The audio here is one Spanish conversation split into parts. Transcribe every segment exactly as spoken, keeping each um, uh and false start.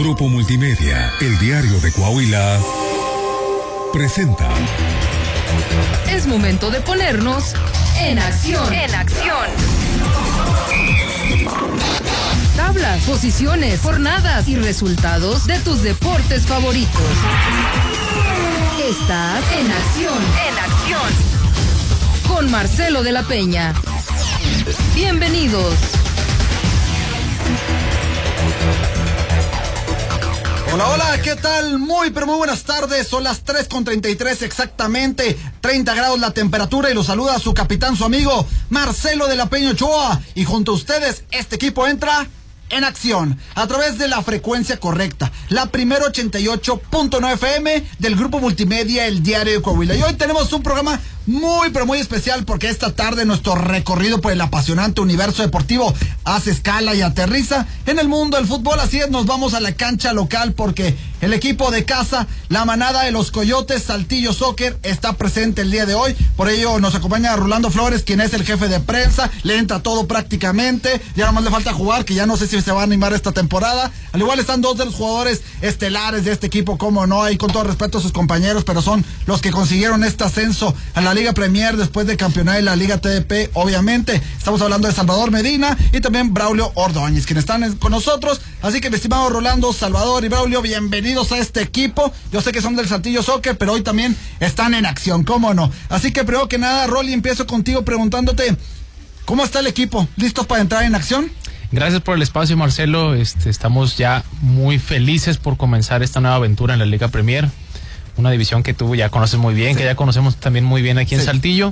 Grupo Multimedia, el diario de Coahuila, presenta. Es momento de ponernos en acción. En acción. Tablas, posiciones, jornadas y resultados de tus deportes favoritos. Estás en acción. En acción. Con Marcelo de la Peña. Bienvenidos. Hola, hola, ¿qué tal? Muy, pero muy buenas tardes. Son las tres con treinta y tres exactamente, treinta grados la temperatura, y los saluda su capitán, su amigo Marcelo de la Peña Ochoa. Y junto a ustedes, este equipo entra en acción a través de la frecuencia correcta, la primera ochenta y ocho punto nueve F M del Grupo Multimedia, el diario de Coahuila. Y hoy tenemos un programa muy pero muy especial, porque esta tarde nuestro recorrido por el apasionante universo deportivo hace escala y aterriza en el mundo del fútbol. Así es, nos vamos a la cancha local, porque el equipo de casa, la manada de los Coyotes Saltillo Soccer, está presente el día de hoy. Por ello nos acompaña Rolando Flores, quien es el jefe de prensa. Le entra todo prácticamente, ya nomás le falta jugar, que ya no sé si se va a animar esta temporada. Al igual están dos de los jugadores estelares de este equipo, como no, y con todo respeto a sus compañeros, pero son los que consiguieron este ascenso a la Liga Premier después de campeonar en la Liga T D P, obviamente. Estamos hablando de Salvador Medina y también Braulio Ordóñez, quienes están con nosotros. Así que, mi estimado Rolando, Salvador y Braulio, bienvenidos a este equipo. Yo sé que son del Saltillo Soccer, pero hoy también están en acción, cómo no. Así que, primero que nada, Rolly, empiezo contigo preguntándote, ¿cómo está el equipo? ¿Listos para entrar en acción? Gracias por el espacio, Marcelo. Este, estamos ya muy felices por comenzar esta nueva aventura en la Liga Premier, una división que tú ya conoces muy bien, sí, que ya conocemos también muy bien aquí en sí. Saltillo.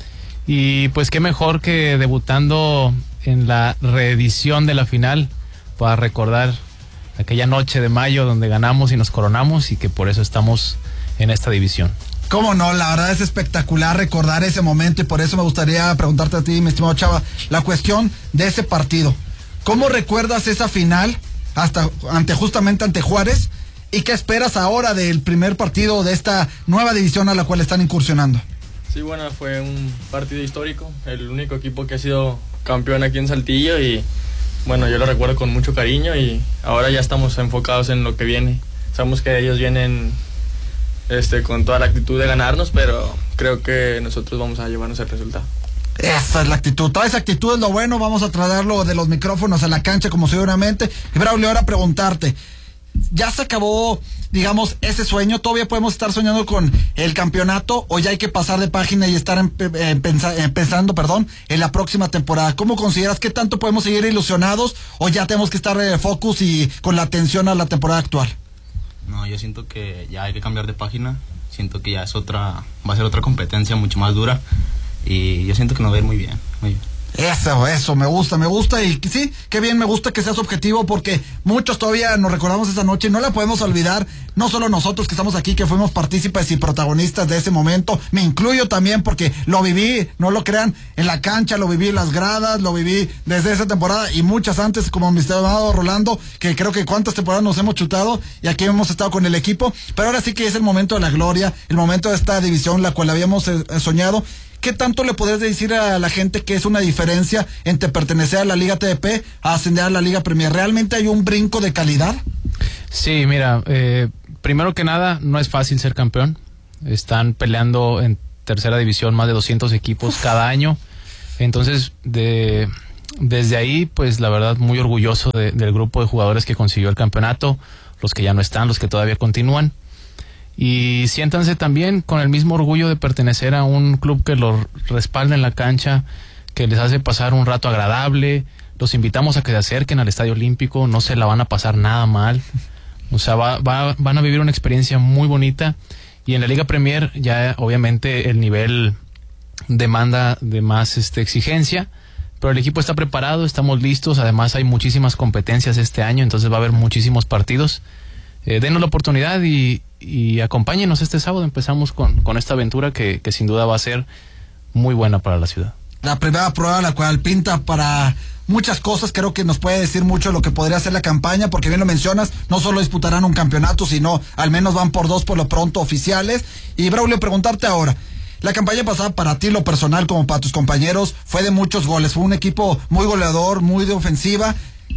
Y pues qué mejor que debutando en la reedición de la final para recordar aquella noche de mayo donde ganamos y nos coronamos, y que por eso estamos en esta división. Cómo no, la verdad es espectacular recordar ese momento, y por eso me gustaría preguntarte a ti, mi estimado Chava, la cuestión de ese partido. ¿Cómo recuerdas esa final hasta ante justamente ante Juárez? ¿Y qué esperas ahora del primer partido de esta nueva división a la cual están incursionando? Sí, bueno, fue un partido histórico, el único equipo que ha sido campeón aquí en Saltillo, y bueno, yo lo recuerdo con mucho cariño, y ahora ya estamos enfocados en lo que viene. Sabemos que ellos vienen este, con toda la actitud de ganarnos, pero creo que nosotros vamos a llevarnos el resultado. Esa es la actitud, toda esa actitud es lo bueno. Vamos a trasladarlo de los micrófonos a la cancha, como seguramente. Y Braulio, ahora preguntarte, ¿ya se acabó, digamos, ese sueño? ¿Todavía podemos estar soñando con el campeonato, o ya hay que pasar de página y estar en, en, en, pensando perdón, en la próxima temporada? ¿Cómo consideras? ¿Qué tanto podemos seguir ilusionados, o ya tenemos que estar eh, focus y con la atención a la temporada actual? No, yo siento que ya hay que cambiar de página. Siento que ya es otra, va a ser otra competencia mucho más dura, y yo siento que nos va a ir muy bien, muy bien. Eso, eso, me gusta, me gusta, y sí, qué bien, me gusta que seas objetivo, porque muchos todavía nos recordamos esa noche y no la podemos olvidar, no solo nosotros que estamos aquí, que fuimos partícipes y protagonistas de ese momento, me incluyo también, porque lo viví, no lo crean, en la cancha, lo viví en las gradas, lo viví desde esa temporada y muchas antes, como mi estimado Rolando, que creo que cuántas temporadas nos hemos chutado, y aquí hemos estado con el equipo, pero ahora sí que es el momento de la gloria, el momento de esta división, la cual habíamos eh, soñado. ¿Qué tanto le podrías decir a la gente que es una diferencia entre pertenecer a la Liga T D P a ascender a la Liga Premier? ¿Realmente hay un brinco de calidad? Sí, mira, eh, primero que nada, no es fácil ser campeón. Están peleando en tercera división más de doscientos equipos cada año. Entonces, de, desde ahí, pues la verdad, muy orgulloso de, del grupo de jugadores que consiguió el campeonato, los que ya no están, los que todavía continúan. Y siéntanse también con el mismo orgullo de pertenecer a un club que los respalda en la cancha, que les hace pasar un rato agradable. Los invitamos a que se acerquen al Estadio Olímpico, no se la van a pasar nada mal. O sea, va, va, van a vivir una experiencia muy bonita. Y en la Liga Premier ya obviamente el nivel demanda de más este, exigencia, pero el equipo está preparado, estamos listos. Además hay muchísimas competencias este año, entonces va a haber muchísimos partidos. Eh, denos la oportunidad y, y acompáñenos este sábado. Empezamos con, con esta aventura que, que sin duda va a ser muy buena para la ciudad. La primera prueba, la cual pinta para muchas cosas, creo que nos puede decir mucho lo que podría ser la campaña, porque bien lo mencionas, no solo disputarán un campeonato, sino al menos van por dos por lo pronto oficiales. Y Braulio, preguntarte ahora, la campaña pasada para ti, lo personal como para tus compañeros, fue de muchos goles, fue un equipo muy goleador, muy de ofensiva.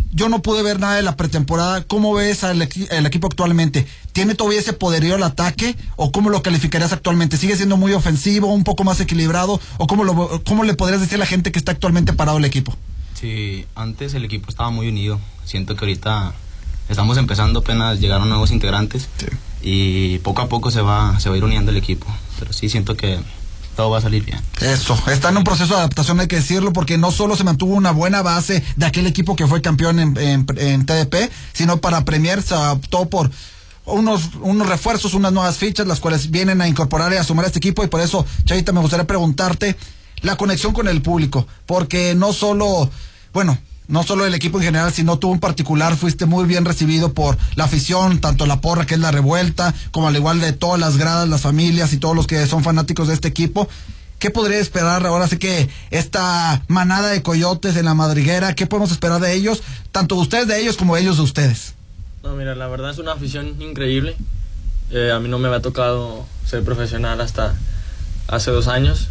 yo no pude ver nada de la pretemporada. ¿Cómo ves al equi- el equipo actualmente? ¿Tiene todavía ese poderío al ataque? ¿O cómo lo calificarías actualmente? ¿Sigue siendo muy ofensivo, un poco más equilibrado? ¿O cómo, lo, cómo le podrías decir a la gente que está actualmente parado el equipo? Sí, antes el equipo estaba muy unido. Siento que ahorita estamos empezando, apenas llegaron nuevos integrantes. Sí. Y poco a poco se va, se va a ir uniendo el equipo. Pero sí, siento que todo va a salir bien. Eso, está en un proceso de adaptación, hay que decirlo, porque no solo se mantuvo una buena base de aquel equipo que fue campeón en, en, en T D P, sino para Premier se optó por unos, unos refuerzos, unas nuevas fichas, las cuales vienen a incorporar y a sumar a este equipo. Y por eso, Chavita, me gustaría preguntarte la conexión con el público, porque no solo, bueno, no solo el equipo en general, sino tú en particular fuiste muy bien recibido por la afición, tanto la porra, que es la revuelta, como al igual de todas las gradas, las familias y todos los que son fanáticos de este equipo. ¿Qué podría esperar ahora? Sé que esta manada de coyotes en la madriguera, ¿qué podemos esperar de ellos? Tanto ustedes de ellos como ellos de ustedes. No, mira, la verdad es una afición increíble. Eh, a mí no me había tocado ser profesional hasta hace dos años.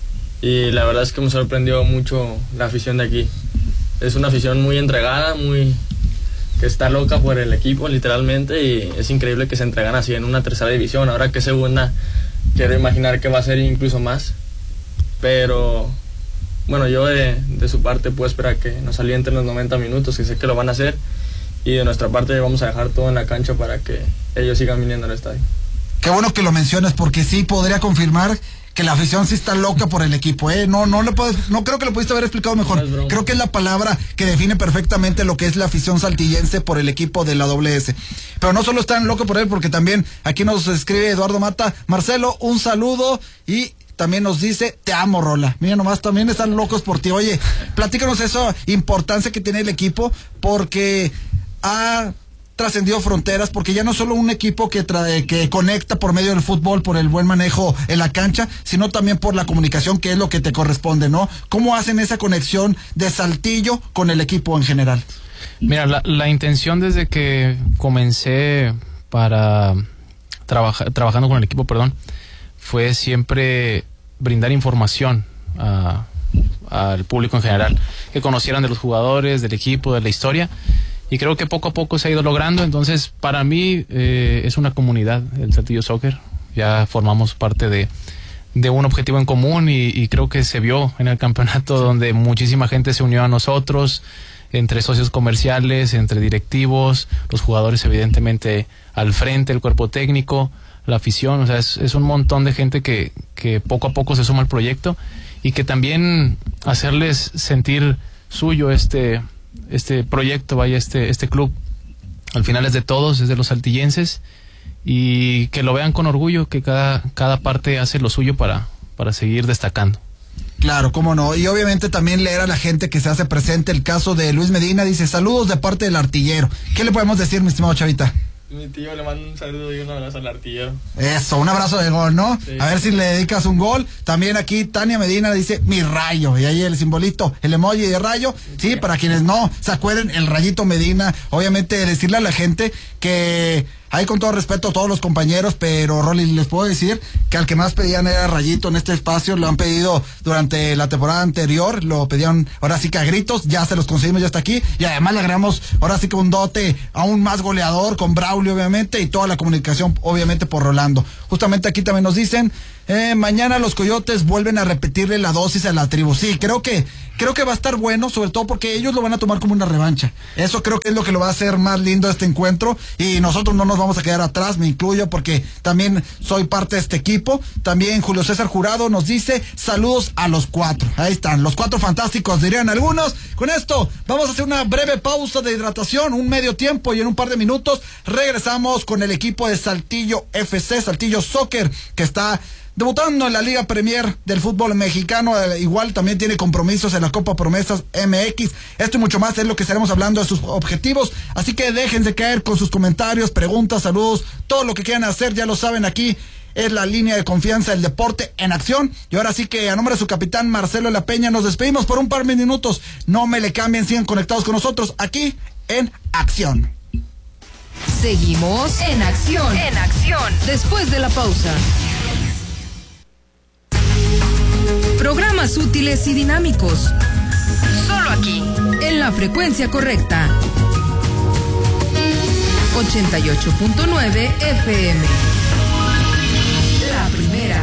Y la verdad es que me sorprendió mucho la afición de aquí. Es una afición muy entregada, muy que está loca por el equipo, literalmente, y es increíble que se entregan así en una tercera división. Ahora que segunda, quiero imaginar que va a ser incluso más. Pero, bueno, yo de, de su parte puedo esperar que nos alienten los noventa minutos, que sé que lo van a hacer. Y de nuestra parte vamos a dejar todo en la cancha para que ellos sigan viniendo al estadio. Qué bueno que lo menciones, porque sí podría confirmar que la afición sí está loca por el equipo, ¿eh? No, no, le puedes, no creo que lo pudiste haber explicado mejor. No es creo que es la palabra que define perfectamente lo que es la afición saltillense por el equipo de la doble ese. Pero no solo están locos por él, porque también aquí nos escribe Eduardo Mata. Marcelo, un saludo, y también nos dice, te amo, Rola. Mira nomás, también están locos por ti. Oye, platícanos esa importancia que tiene el equipo, porque ha trascendido fronteras, porque ya no solo un equipo que trae, que conecta por medio del fútbol, por el buen manejo en la cancha, sino también por la comunicación, que es lo que te corresponde, ¿no? ¿Cómo hacen esa conexión de Saltillo con el equipo en general? Mira, la, la intención desde que comencé para trabajar, trabajando con el equipo, perdón, fue siempre brindar información a, al público en general, que conocieran de los jugadores, del equipo, de la historia. Y creo que poco a poco se ha ido logrando. Entonces, para mí eh, es una comunidad, el Saltillo Soccer. Ya formamos parte de, de un objetivo en común, y, y creo que se vio en el campeonato, donde muchísima gente se unió a nosotros, entre socios comerciales, entre directivos, los jugadores evidentemente al frente, el cuerpo técnico, la afición. O sea, es, es un montón de gente que, que poco a poco se suma al proyecto, y que también hacerles sentir suyo este... este proyecto, vaya, este este club, al final es de todos, es de los saltillenses, y que lo vean con orgullo, que cada cada parte hace lo suyo para para seguir destacando. Claro, cómo no, y obviamente también leer a la gente que se hace presente. El caso de Luis Medina dice, saludos de parte del artillero. ¿Qué le podemos decir, mi estimado Chavita? Mi tío le manda un saludo y un abrazo al artillero. Eso, un abrazo de gol, ¿no? Sí. A ver si le dedicas un gol. También aquí Tania Medina dice, mi rayo, y ahí el simbolito, el emoji de rayo. Sí, para quienes no se acuerden, el rayito Medina. Obviamente decirle a la gente que, ahí con todo respeto a todos los compañeros, pero Rolly, les puedo decir que al que más pedían era Rayito en este espacio. Lo han pedido durante la temporada anterior, lo pedían ahora sí que a gritos, ya se los conseguimos, ya está aquí, y además le agregamos ahora sí que un dote aún más goleador con Braulio, obviamente, y toda la comunicación obviamente por Rolando. Justamente aquí también nos dicen, eh, mañana los Coyotes vuelven a repetirle la dosis a la tribu. Sí, creo que creo que va a estar bueno, sobre todo porque ellos lo van a tomar como una revancha. Eso creo que es lo que lo va a hacer más lindo este encuentro, y nosotros no nos vamos a quedar atrás, me incluyo, porque también soy parte de este equipo. También Julio César Jurado nos dice, saludos a los cuatro. Ahí están, los cuatro fantásticos, dirían algunos. Con esto vamos a hacer una breve pausa de hidratación, un medio tiempo, y en un par de minutos regresamos con el equipo de Saltillo F C, Saltillo Soccer, que está debutando en la Liga Premier del fútbol mexicano. Eh, igual también tiene compromisos en la Copa Promesas M X. Esto y mucho más es lo que estaremos hablando de sus objetivos. Así que déjense caer con sus comentarios, preguntas, saludos, todo lo que quieran hacer, ya lo saben, aquí es la línea de confianza del deporte en acción. Y ahora sí que a nombre de su capitán Marcelo de la Peña nos despedimos por un par de minutos. No me le cambien, sigan conectados con nosotros aquí en Acción. Seguimos en acción. En acción. Después de la pausa. Programas útiles y dinámicos. Solo aquí, en la frecuencia correcta. ochenta y ocho punto nueve F M. La primera.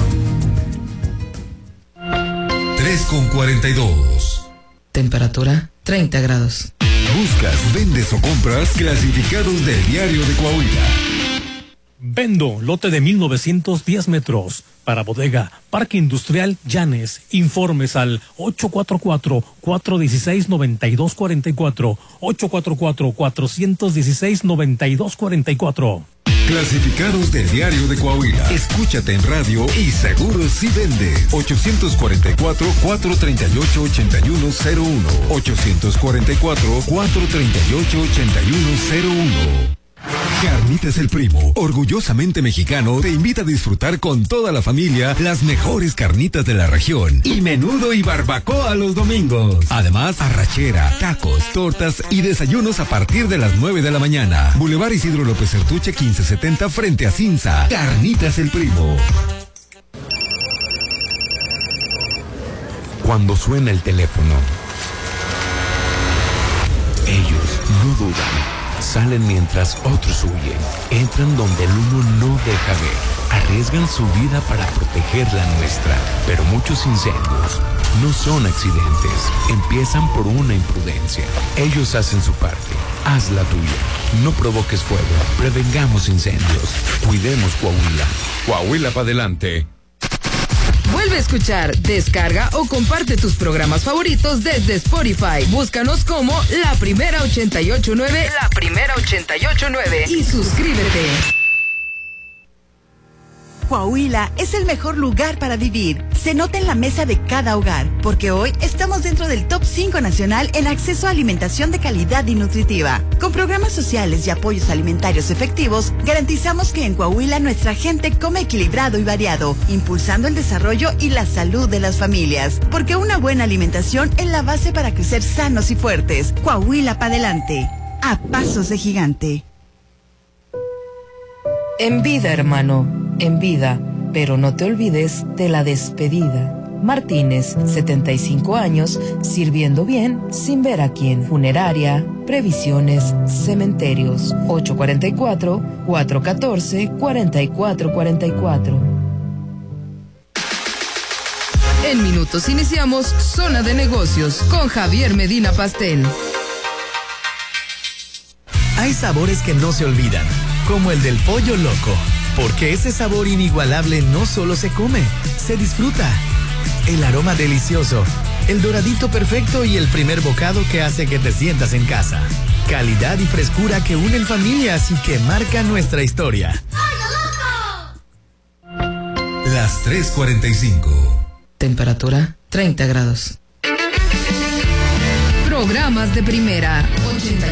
tres con cuarenta y dos. Temperatura treinta grados. Buscas, vendes o compras clasificados del Diario de Coahuila. Vendo lote de mil novecientos diez metros para bodega Parque Industrial Llanes. Informes al ocho cuatro cuatro, cuatro uno seis, nueve dos cuatro cuatro, ocho cuatro cuatro, cuatro uno seis, nueve dos cuatro cuatro. Clasificados del Diario de Coahuila. Escúchate en radio y seguro si vendes. ocho cuatro cuatro, cuatro tres ocho, ocho uno cero uno. ocho cuatro cuatro, cuatro tres ocho, ocho uno cero uno. Carnitas El Primo, orgullosamente mexicano, te invita a disfrutar con toda la familia las mejores carnitas de la región y menudo y barbacoa los domingos. Además, arrachera, tacos, tortas y desayunos a partir de las nueve de la mañana. Boulevard Isidro López Certuche quince setenta frente a Cinza. Carnitas El Primo. Cuando suena el teléfono, ellos no dudan. Salen mientras otros huyen. Entran donde el humo no deja ver. Arriesgan su vida para proteger la nuestra. Pero muchos incendios no son accidentes. Empiezan por una imprudencia. Ellos hacen su parte. Haz la tuya. No provoques fuego. Prevengamos incendios. Cuidemos Coahuila. Coahuila para adelante. Vuelve a escuchar, descarga o comparte tus programas favoritos desde Spotify. Búscanos como La Primera ochenta y ocho punto nueve, La Primera ochenta y ocho punto nueve y suscríbete. Coahuila es el mejor lugar para vivir. Se nota en la mesa de cada hogar, porque hoy estamos dentro del top cinco nacional en acceso a alimentación de calidad y nutritiva. Con programas sociales y apoyos alimentarios efectivos, garantizamos que en Coahuila nuestra gente come equilibrado y variado, impulsando el desarrollo y la salud de las familias. Porque una buena alimentación es la base para crecer sanos y fuertes. Coahuila para adelante, a pasos de gigante. En vida, hermano. En vida, pero no te olvides de la despedida. Martínez, setenta y cinco años, sirviendo bien sin ver a quién. Funeraria, previsiones, cementerios. ocho cuatro cuatro, cuatro uno cuatro, cuatro cuatro cuatro cuatro. En minutos iniciamos Zona de Negocios con Javier Medina Pastel. Hay sabores que no se olvidan, como el del pollo loco. Porque ese sabor inigualable no solo se come, se disfruta. El aroma delicioso, el doradito perfecto y el primer bocado que hace que te sientas en casa. Calidad y frescura que unen familias y que marcan nuestra historia. Las tres cuarenta y cinco. Temperatura treinta grados. Programas de primera ochenta